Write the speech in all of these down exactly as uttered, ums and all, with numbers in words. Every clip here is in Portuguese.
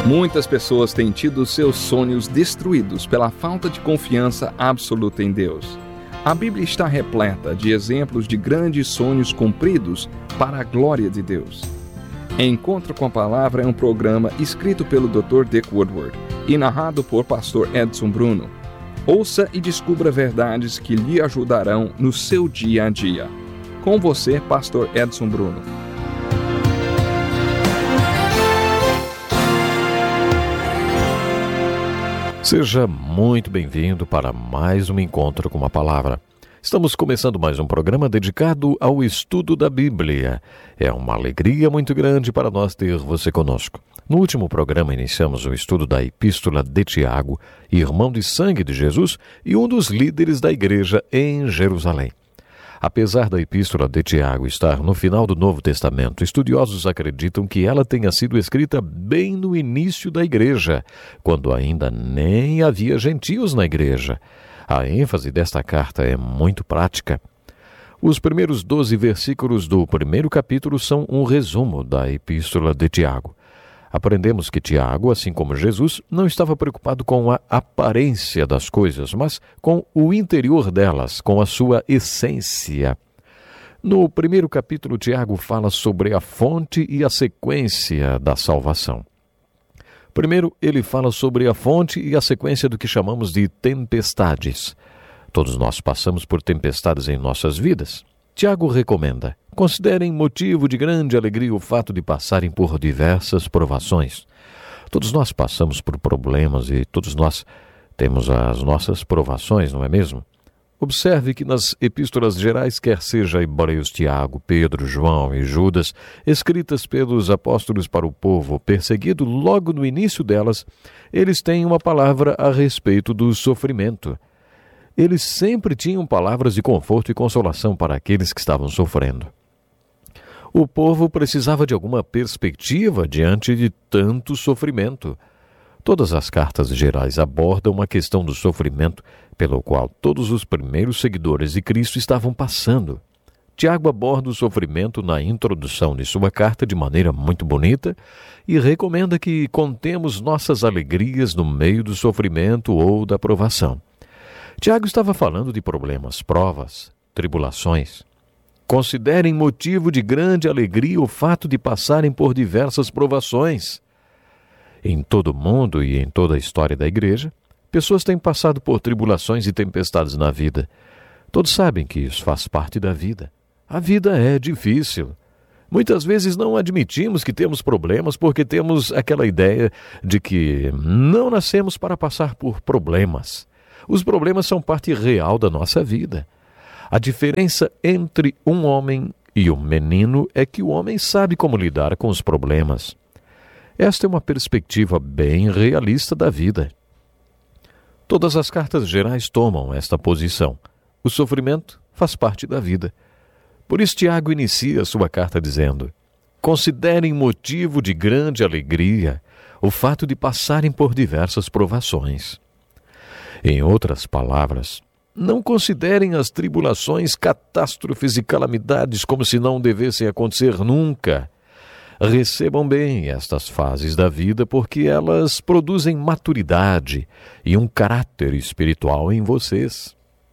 Muitas pessoas têm tido seus sonhos destruídos pela falta de confiança absoluta em Deus. A Bíblia está repleta de exemplos de grandes sonhos cumpridos para a glória de Deus. Encontro com a Palavra é um programa escrito pelo doutor Dick Woodward e narrado por pastor Edson Bruno. Ouça e descubra verdades que lhe ajudarão no seu dia a dia. Com você, pastor Edson Bruno. Seja muito bem-vindo para mais um Encontro com a Palavra. Estamos começando mais um programa dedicado ao estudo da Bíblia. É uma alegria muito grande para nós ter você conosco. No último programa iniciamos o estudo da Epístola de Tiago, irmão de sangue de Jesus e um dos líderes da igreja em Jerusalém. Apesar da Epístola de Tiago estar no final do Novo Testamento, estudiosos acreditam que ela tenha sido escrita bem no início da igreja, quando ainda nem havia gentios na igreja. A ênfase desta carta é muito prática. Os primeiros doze versículos do primeiro capítulo são um resumo da Epístola de Tiago. Aprendemos que Tiago, assim como Jesus, não estava preocupado com a aparência das coisas, mas com o interior delas, com a sua essência. No primeiro capítulo, Tiago fala sobre a fonte e a sequência da salvação. Primeiro, ele fala sobre a fonte e a sequência do que chamamos de tempestades. Todos nós passamos por tempestades em nossas vidas. Tiago recomenda: considerem motivo de grande alegria o fato de passarem por diversas provações. Todos nós passamos por problemas e todos nós temos as nossas provações, não é mesmo? Observe que nas epístolas gerais, quer seja Hebreus, Tiago, Pedro, João e Judas, escritas pelos apóstolos para o povo perseguido logo no início delas, eles têm uma palavra a respeito do sofrimento. Eles sempre tinham palavras de conforto e consolação para aqueles que estavam sofrendo. O povo precisava de alguma perspectiva diante de tanto sofrimento. Todas as cartas gerais abordam a questão do sofrimento pelo qual todos os primeiros seguidores de Cristo estavam passando. Tiago aborda o sofrimento na introdução de sua carta de maneira muito bonita e recomenda que contemos nossas alegrias no meio do sofrimento ou da provação. Tiago estava falando de problemas, provas, tribulações. Considerem motivo de grande alegria o fato de passarem por diversas provações. Em todo o mundo e em toda a história da igreja, pessoas têm passado por tribulações e tempestades na vida. Todos sabem que isso faz parte da vida. A vida é difícil. Muitas vezes não admitimos que temos problemas porque temos aquela ideia de que não nascemos para passar por problemas. Os problemas são parte real da nossa vida. A diferença entre um homem e um menino é que o homem sabe como lidar com os problemas. Esta é uma perspectiva bem realista da vida. Todas as cartas gerais tomam esta posição. O sofrimento faz parte da vida. Por isso, Tiago inicia sua carta dizendo: considerem motivo de grande alegria o fato de passarem por diversas provações. Em outras palavras, não considerem as tribulações, catástrofes e calamidades como se não devessem acontecer nunca. Recebam bem estas fases da vida porque elas produzem maturidade e um caráter espiritual em vocês.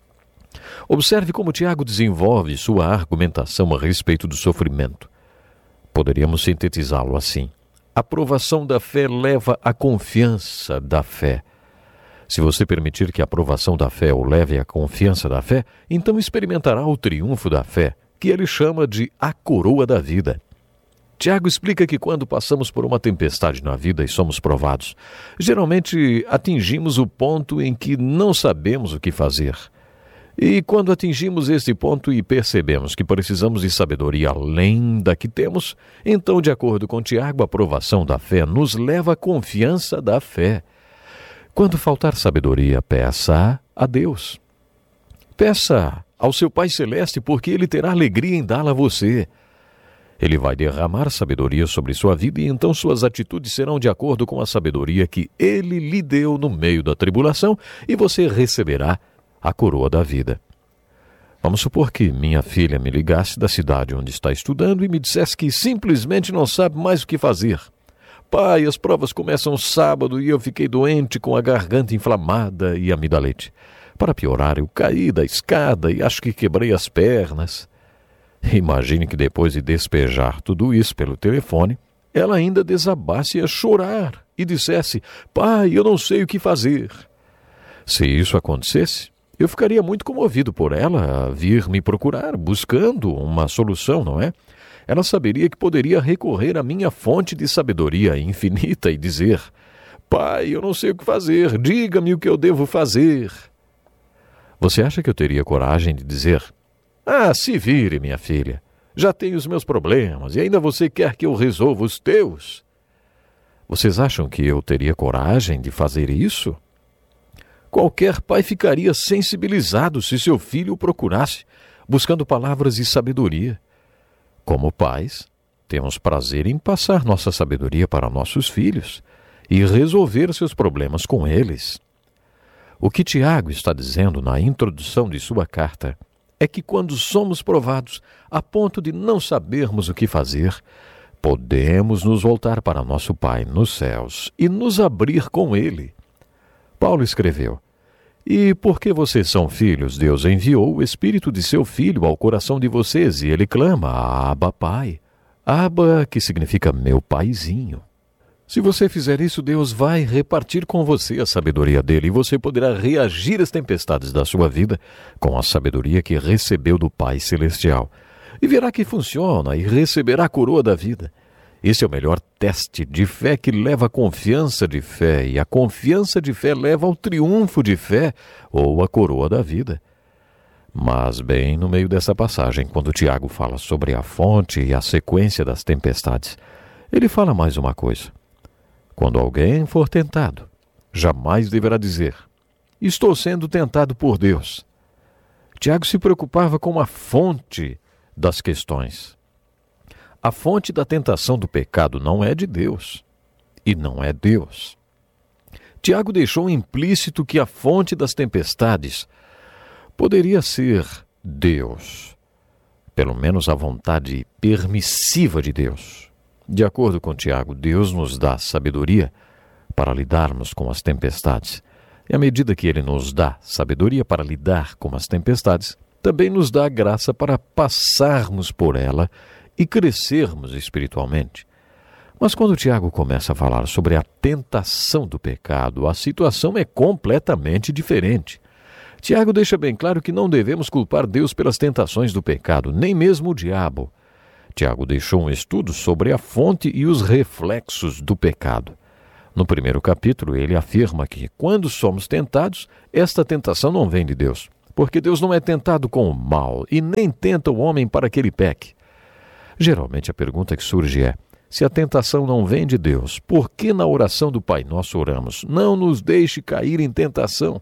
Observe como Tiago desenvolve sua argumentação a respeito do sofrimento. Poderíamos sintetizá-lo assim: a provação da fé leva à confiança da fé. Se você permitir que a aprovação da fé o leve à confiança da fé, então experimentará o triunfo da fé, que ele chama de a coroa da vida. Tiago explica que quando passamos por uma tempestade na vida e somos provados, geralmente atingimos o ponto em que não sabemos o que fazer. E quando atingimos esse ponto e percebemos que precisamos de sabedoria além da que temos, então, de acordo com Tiago, a aprovação da fé nos leva à confiança da fé. Quando faltar sabedoria, peça a Deus. Peça ao seu Pai Celeste, porque Ele terá alegria em dá-la a você. Ele vai derramar sabedoria sobre sua vida e então suas atitudes serão de acordo com a sabedoria que Ele lhe deu no meio da tribulação e você receberá a coroa da vida. Vamos supor que minha filha me ligasse da cidade onde está estudando e me dissesse que simplesmente não sabe mais o que fazer. Pai, as provas começam sábado e eu fiquei doente com a garganta inflamada e amidalite. Para piorar, eu caí da escada e acho que quebrei as pernas. Imagine que depois de despejar tudo isso pelo telefone, ela ainda desabasse a chorar e dissesse: pai, eu não sei o que fazer. Se isso acontecesse, eu ficaria muito comovido por ela vir me procurar, buscando uma solução, não é? Ela saberia que poderia recorrer à minha fonte de sabedoria infinita e dizer: pai, eu não sei o que fazer, diga-me o que eu devo fazer. Você acha que eu teria coragem de dizer: ah, se vire, minha filha, já tenho os meus problemas e ainda você quer que eu resolva os teus? Vocês acham que eu teria coragem de fazer isso? Qualquer pai ficaria sensibilizado se seu filho o procurasse, buscando palavras de sabedoria. Como pais, temos prazer em passar nossa sabedoria para nossos filhos e resolver seus problemas com eles. O que Tiago está dizendo na introdução de sua carta é que quando somos provados a ponto de não sabermos o que fazer, podemos nos voltar para nosso Pai nos céus e nos abrir com Ele. Paulo escreveu: e porque vocês são filhos, Deus enviou o Espírito de seu Filho ao coração de vocês e ele clama: Abba, Pai. Abba, que significa meu paizinho. Se você fizer isso, Deus vai repartir com você a sabedoria dele e você poderá reagir às tempestades da sua vida com a sabedoria que recebeu do Pai Celestial. E verá que funciona e receberá a coroa da vida. Esse é o melhor teste de fé que leva à confiança de fé, e a confiança de fé leva ao triunfo de fé ou à coroa da vida. Mas bem no meio dessa passagem, quando Tiago fala sobre a fonte e a sequência das tempestades, ele fala mais uma coisa. Quando alguém for tentado, jamais deverá dizer: estou sendo tentado por Deus. Tiago se preocupava com a fonte das questões. A fonte da tentação do pecado não é de Deus, e não é Deus. Tiago deixou implícito que a fonte das tempestades poderia ser Deus, pelo menos a vontade permissiva de Deus. De acordo com Tiago, Deus nos dá sabedoria para lidarmos com as tempestades. E à medida que Ele nos dá sabedoria para lidar com as tempestades, também nos dá a graça para passarmos por ela e crescermos espiritualmente. Mas quando Tiago começa a falar sobre a tentação do pecado, a situação é completamente diferente. Tiago deixa bem claro que não devemos culpar Deus pelas tentações do pecado, nem mesmo o diabo. Tiago deixou um estudo sobre a fonte e os reflexos do pecado. No primeiro capítulo, ele afirma que, quando somos tentados, esta tentação não vem de Deus, porque Deus não é tentado com o mal e nem tenta o homem para que ele peque. Geralmente a pergunta que surge é: se a tentação não vem de Deus, por que na oração do Pai Nosso oramos: não nos deixe cair em tentação?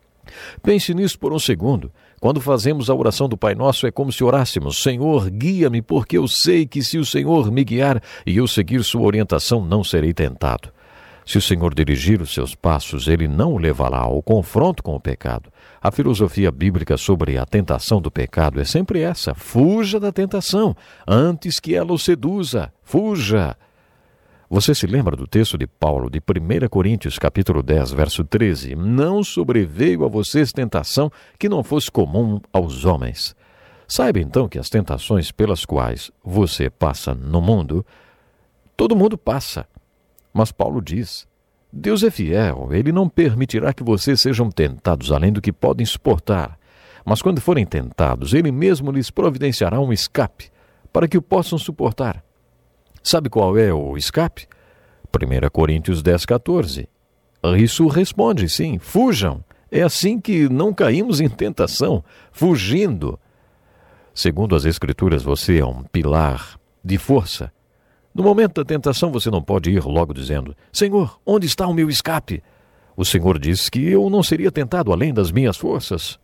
Pense nisso por um segundo. Quando fazemos a oração do Pai Nosso, é como se orássemos: Senhor, guia-me, porque eu sei que se o Senhor me guiar e eu seguir sua orientação, não serei tentado. Se o Senhor dirigir os seus passos, Ele não o levará ao confronto com o pecado. A filosofia bíblica sobre a tentação do pecado é sempre essa: fuja da tentação, antes que ela o seduza. Fuja! Você se lembra do texto de Paulo, de primeira Coríntios, capítulo dez, verso treze? Não sobreveio a vocês tentação que não fosse comum aos homens. Saiba então que as tentações pelas quais você passa no mundo, todo mundo passa. Mas Paulo diz: Deus é fiel, Ele não permitirá que vocês sejam tentados além do que podem suportar. Mas quando forem tentados, Ele mesmo lhes providenciará um escape, para que o possam suportar. Sabe qual é o escape? primeira Coríntios dez, catorze. Isso responde, sim, fujam. É assim que não caímos em tentação, fugindo. Segundo as Escrituras, você é um pilar de força. No momento da tentação, você não pode ir logo dizendo: Senhor, onde está o meu escape? O Senhor disse que eu não seria tentado além das minhas forças.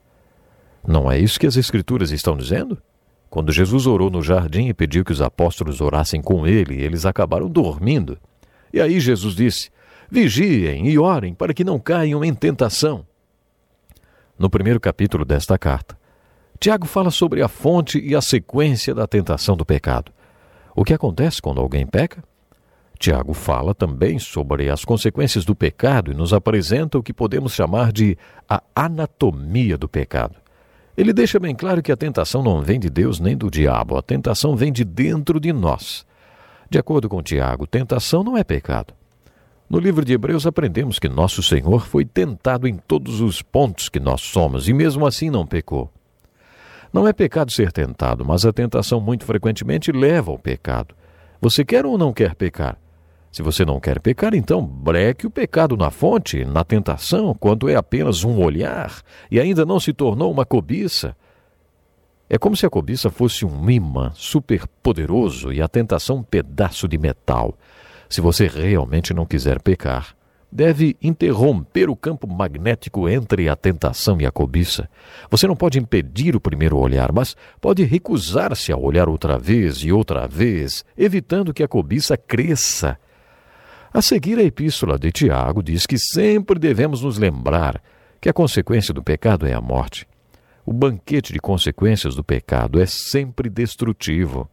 Não é isso que as Escrituras estão dizendo? Quando Jesus orou no jardim e pediu que os apóstolos orassem com ele, eles acabaram dormindo. E aí Jesus disse: vigiem e orem para que não caiam em tentação. No primeiro capítulo desta carta, Tiago fala sobre a fonte e a sequência da tentação do pecado. O que acontece quando alguém peca? Tiago fala também sobre as consequências do pecado e nos apresenta o que podemos chamar de a anatomia do pecado. Ele deixa bem claro que a tentação não vem de Deus nem do diabo, a tentação vem de dentro de nós. De acordo com Tiago, tentação não é pecado. No livro de Hebreus aprendemos que nosso Senhor foi tentado em todos os pontos que nós somos e mesmo assim não pecou. Não é pecado ser tentado, mas a tentação muito frequentemente leva ao pecado. Você quer ou não quer pecar? Se você não quer pecar, então breque o pecado na fonte, na tentação, quando é apenas um olhar e ainda não se tornou uma cobiça. É como se a cobiça fosse um imã superpoderoso e a tentação um pedaço de metal. Se você realmente não quiser pecar, deve interromper o campo magnético entre a tentação e a cobiça. Você não pode impedir o primeiro olhar, mas pode recusar-se a olhar outra vez e outra vez, evitando que a cobiça cresça. A seguir, a epístola de Tiago diz que sempre devemos nos lembrar que a consequência do pecado é a morte. O banquete de consequências do pecado é sempre destrutivo.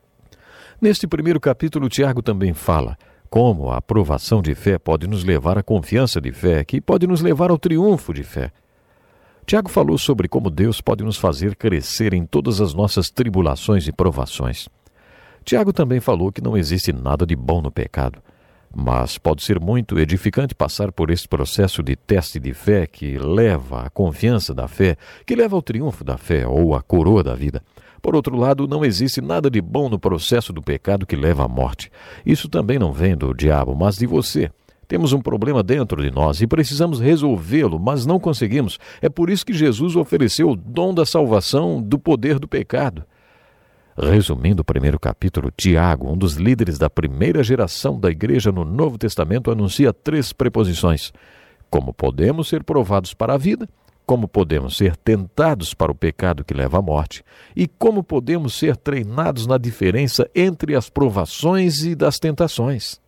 Neste primeiro capítulo, Tiago também fala como a aprovação de fé pode nos levar à confiança de fé, que pode nos levar ao triunfo de fé. Tiago falou sobre como Deus pode nos fazer crescer em todas as nossas tribulações e provações. Tiago também falou que não existe nada de bom no pecado, mas pode ser muito edificante passar por esse processo de teste de fé que leva à confiança da fé, que leva ao triunfo da fé ou à coroa da vida. Por outro lado, não existe nada de bom no processo do pecado que leva à morte. Isso também não vem do diabo, mas de você. Temos um problema dentro de nós e precisamos resolvê-lo, mas não conseguimos. É por isso que Jesus ofereceu o dom da salvação do poder do pecado. Resumindo o primeiro capítulo, Tiago, um dos líderes da primeira geração da igreja no Novo Testamento, anuncia três preposições: como podemos ser provados para a vida, como podemos ser tentados para o pecado que leva à morte e como podemos ser treinados na diferença entre as provações e das tentações.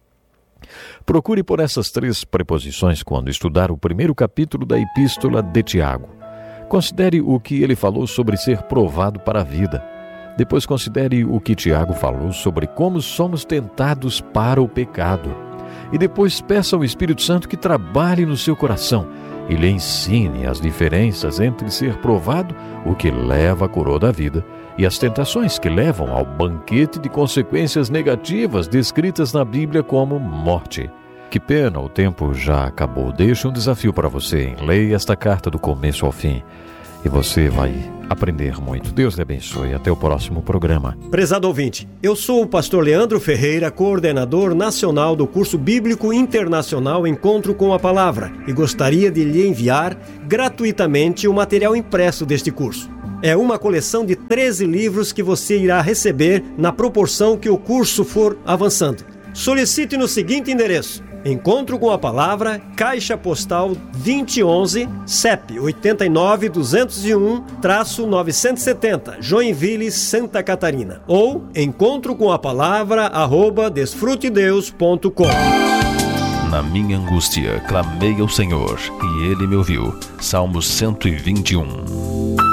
Procure por essas três preposições quando estudar o primeiro capítulo da epístola de Tiago. Considere o que ele falou sobre ser provado para a vida. Depois considere o que Tiago falou sobre como somos tentados para o pecado. E depois peça ao Espírito Santo que trabalhe no seu coração e lhe ensine as diferenças entre ser provado, o que leva à coroa da vida, e as tentações que levam ao banquete de consequências negativas descritas na Bíblia como morte. Que pena, o tempo já acabou. Deixo um desafio para você. Leia esta carta do começo ao fim e você vai aprender muito. Deus lhe abençoe. Até o próximo programa. Prezado ouvinte, eu sou o pastor Leandro Ferreira, coordenador nacional do curso bíblico internacional Encontro com a Palavra, e gostaria de lhe enviar gratuitamente o material impresso deste curso. É uma coleção de treze livros que você irá receber na proporção que o curso for avançando. Solicite no seguinte endereço: Encontro com a Palavra, Caixa Postal vinte e onze, C E P oito nove dois zero um, novecentos e setenta, Joinville, Santa Catarina. Ou encontro com a palavra arroba desfrutedeus ponto com. Na minha angústia, clamei ao Senhor, e Ele me ouviu. Salmos cento e vinte e um.